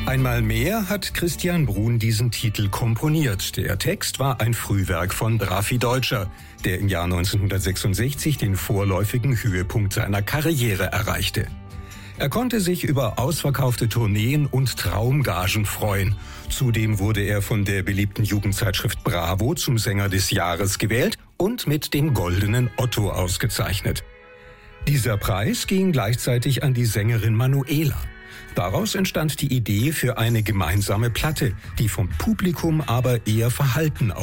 Einmal mehr hat Christian Bruhn diesen Titel komponiert. Der Text war ein Frühwerk von Raffi Deutscher, der im Jahr 1966 den vorläufigen Höhepunkt seiner Karriere erreichte. Er konnte sich über ausverkaufte Tourneen und Traumgagen freuen. Zudem wurde er von der beliebten Jugendzeitschrift Bravo zum Sänger des Jahres gewählt und mit dem Goldenen Otto ausgezeichnet. Dieser Preis ging gleichzeitig an die Sängerin Manuela. Daraus entstand die Idee für eine gemeinsame Platte, die vom Publikum aber eher verhalten